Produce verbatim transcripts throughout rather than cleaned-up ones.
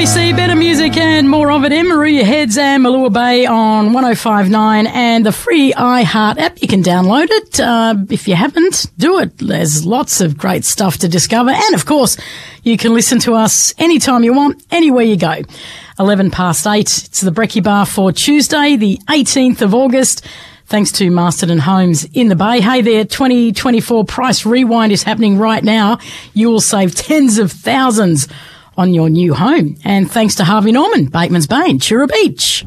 C, better music and more of it. Maria Heads and Malua Bay on one oh five point nine and the free iHeart app. You can download it. Uh, if you haven't, do it. There's lots of great stuff to discover. And, of course, you can listen to us anytime you want, anywhere you go. eleven past eight. It's the Brekkie Bar for Tuesday, the eighteenth of August. Thanks to Masterton Homes in the Bay. Hey there, twenty twenty-four Price Rewind is happening right now. You will save tens of thousands on your new home. And thanks to Harvey Norman, Bateman's Bay in Chura Beach.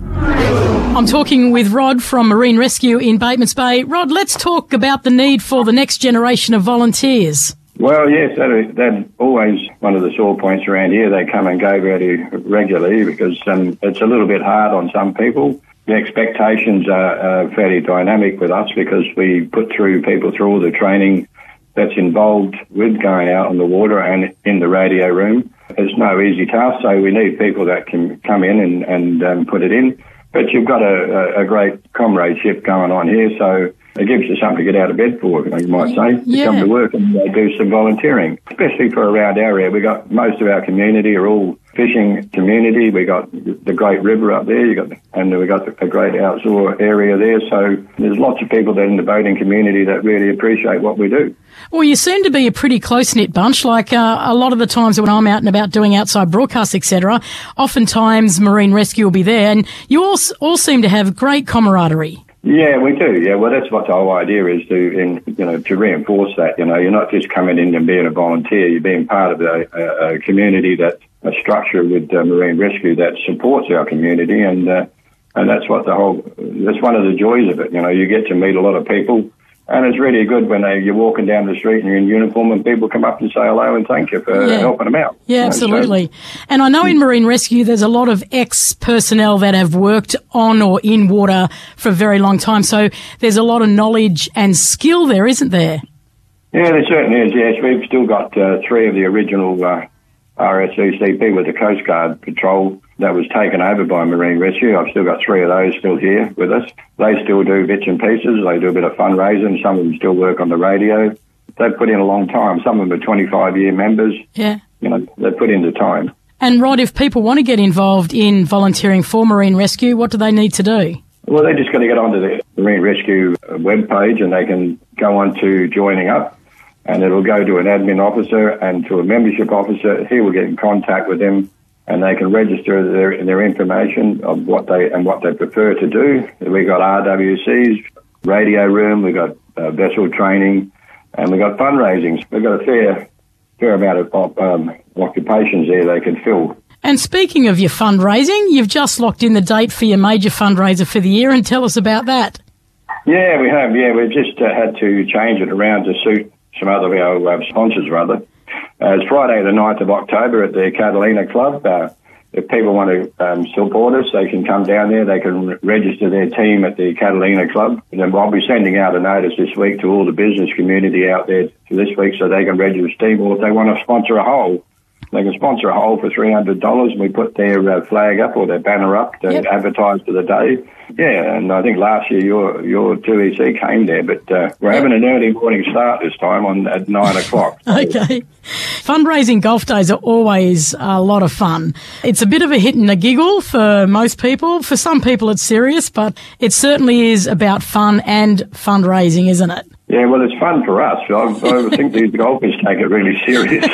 I'm talking with Rod from Marine Rescue in Bateman's Bay. Rod, let's talk about the need for the next generation of volunteers. Well, yes, that, that's always one of the sore points around here. They come and go very regularly because um, it's a little bit hard on some people. The expectations are, are fairly dynamic with us because we put through people through all the training that's involved with going out on the water and in the radio room. It's no easy task, so we need people that can come in and, and um, put it in. But you've got a, a, a great comradeship going on here, so it gives you something to get out of bed for, you might say. Yeah. You come to work and they do some volunteering, especially for around our area. We got most of our community are all fishing community. We got the great river up there, you got, and we got a great outdoor area there. So there's lots of people that in the boating community that really appreciate what we do. Well, you seem to be a pretty close-knit bunch. Like uh, a lot of the times when I'm out and about doing outside broadcasts, et cetera, oftentimes Marine Rescue will be there, and you all all seem to have great camaraderie. Yeah, we do. Yeah, well, that's what the whole idea is to, in, you know, to reinforce that. You know, you're not just coming in and being a volunteer. You're being part of a, a, a community that a structure with uh, Marine Rescue that supports our community, and uh, and that's what the whole. That's one of the joys of it. You know, you get to meet a lot of people. And it's really good when they, you're walking down the street and you're in uniform and people come up and say hello and thank you for yeah. helping them out. Yeah, you know, absolutely. So. And I know in Marine Rescue there's a lot of ex-personnel that have worked on or in water for a very long time. So there's a lot of knowledge and skill there, isn't there? Yeah, there certainly is, yes. We've still got uh, three of the original uh, R S E C P with the Coast Guard patrol that was taken over by Marine Rescue. I've still got three of those still here with us. They still do bits and pieces. They do a bit of fundraising. Some of them still work on the radio. They've put in a long time. Some of them are twenty-five-year members. Yeah. You know, they've put in the time. And, Rod, if people want to get involved in volunteering for Marine Rescue, what do they need to do? Well, they're just going to get onto the Marine Rescue webpage and they can go on to joining up, and it'll go to an admin officer and to a membership officer. He will get in contact with them, and they can register their their information of what they and what they prefer to do. We've got R W Cs, radio room, we've got uh, vessel training, and we've got fundraising. We've got a fair fair amount of um, occupations there they can fill. And speaking of your fundraising, you've just locked in the date for your major fundraiser for the year, and tell us about that. Yeah, we have. Yeah, we've just uh, had to change it around to suit some other of our uh, sponsors, rather. Uh, it's Friday the ninth of October at the Catalina Club. Uh, if people want to um, support us, they can come down there. They can re- register their team at the Catalina Club. And then I'll be sending out a notice this week to all the business community out there for this week so they can register a team. Or if they want to sponsor a hole, they can sponsor a hole for three hundred dollars, and we put their uh, flag up or their banner up to yep. advertise for the day. Yeah, and I think last year your your two E C came there, but uh, we're yep. having an early morning start this time on at nine o'clock. So. Okay. Fundraising golf days are always a lot of fun. It's a bit of a hit and a giggle for most people. For some people it's serious, but it certainly is about fun and fundraising, isn't it? Yeah, well, it's fun for us. I, I think these golfers take it really serious.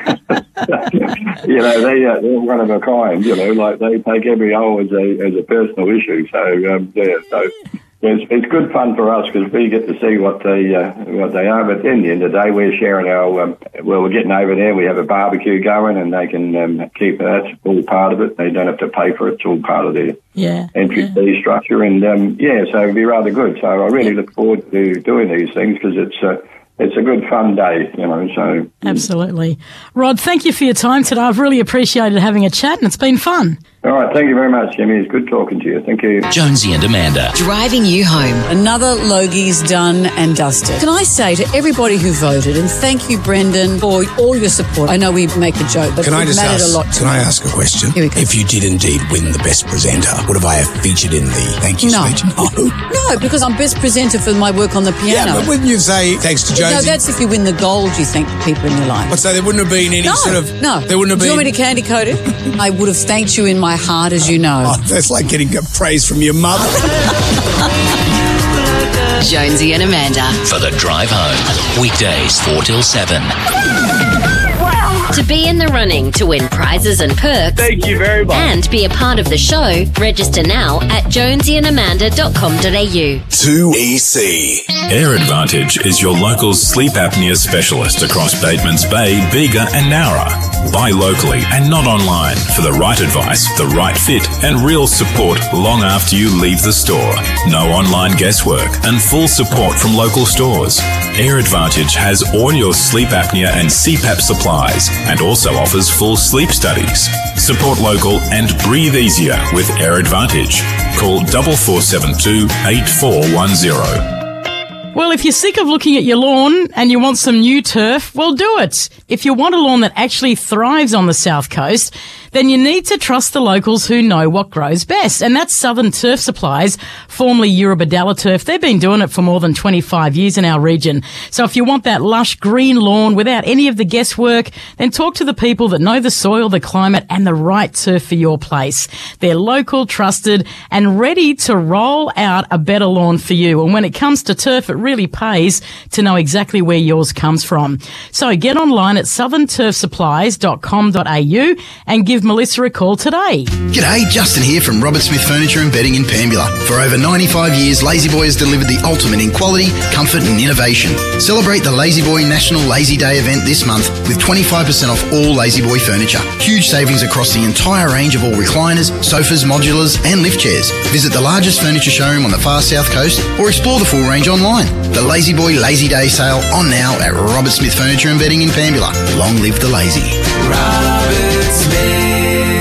you know, they, uh, they're one of a kind, you know, like they take every hole as a as a personal issue. So, um, yeah, so it's, it's good fun for us because we get to see what they uh, what they are. But in the end of the day, we're sharing our, um, well, we're getting over there. We have a barbecue going and they can um, keep that's all part of it. They don't have to pay for it. It's all part of their yeah, entry yeah. fee structure. And, um, yeah, so it'd be rather good. So I really look forward to doing these things because it's uh, it's a good fun day, you know. So absolutely. Rod, thank you for your time today. I've really appreciated having a chat and it's been fun. All right, thank you very much, Jimmy. It's good talking to you. Thank you. Jonesy and Amanda. Driving you home. Another Logie's done and dusted. Can I say to everybody who voted, and thank you, Brendan, for all your support. I know we make a joke, but can it I just mattered ask, a lot to Can me. I ask a question? Here we go. If you did indeed win the best presenter, would have I have featured in the thank you No. speech? No. No, because I'm best presenter for my work on the piano. Yeah, but wouldn't you say thanks to Jonesy? No, that's if you win the gold, you thank the people in your life. But so there wouldn't have been any No, sort of... no. There wouldn't have Do you been... want me to candy coat it? I would have thanked you in my heart, as you know. Oh, that's like getting praise from your mother. Jonesy and Amanda. For the drive home. Weekdays four till seven. To be in the running to win prizes and perks. Thank you very much. And be a part of the show, register now at jonesy and amanda dot com dot a u. two E C. Air Advantage is your local sleep apnea specialist across Batemans Bay, Bega and Nowra. Buy locally and not online for the right advice, the right fit and real support long after you leave the store. No online guesswork and full support from local stores. Air Advantage has all your sleep apnea and C PAP supplies and also offers full sleep studies. Support local and breathe easier with Air Advantage. Call four four seven two, eight four one zero. Well, if you're sick of looking at your lawn and you want some new turf, well, do it. If you want a lawn that actually thrives on the South Coast, then you need to trust the locals who know what grows best. And that's Southern Turf Supplies, formerly Eurobodalla Turf. They've been doing it for more than twenty-five years in our region. So if you want that lush green lawn without any of the guesswork, then talk to the people that know the soil, the climate and the right turf for your place. They're local, trusted and ready to roll out a better lawn for you. And when it comes to turf, it really pays to know exactly where yours comes from. So get online at southern turf supplies dot com dot a u and give Melissa a call today. G'day, Justin here from Robert Smith Furniture and Bedding in Pambula. For over ninety-five years, Lazy Boy has delivered the ultimate in quality, comfort and innovation. Celebrate the Lazy Boy National Lazy Day event this month with twenty-five percent off all Lazy Boy furniture. Huge savings across the entire range of all recliners, sofas, modulars and lift chairs. Visit the largest furniture showroom on the far south coast or explore the full range online. The Lazy Boy Lazy Day sale on now at Robert Smith Furniture and Bedding in Pambula. Long live the lazy. Robert Smith.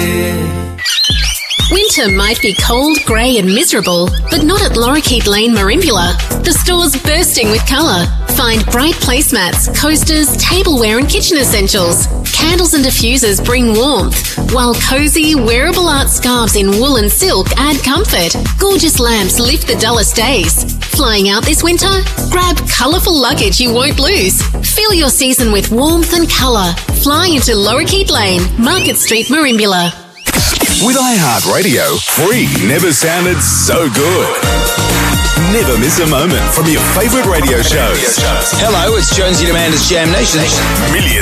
Winter might be cold, grey and miserable, but not at Lorikeet Lane, Merimbula. The store's bursting with colour. Find bright placemats, coasters, tableware and kitchen essentials. Candles and diffusers bring warmth, while cosy, wearable art scarves in wool and silk add comfort. Gorgeous lamps lift the dullest days. Flying out this winter? Grab colourful luggage you won't lose. Fill your season with warmth and colour. Fly into Lorikeet Lane, Market Street, Merimbula. With iHeartRadio, free never sounded so good. Never miss a moment from your favourite radio shows. Hello, it's Jonesy and Amanda's Jam Nation. Millions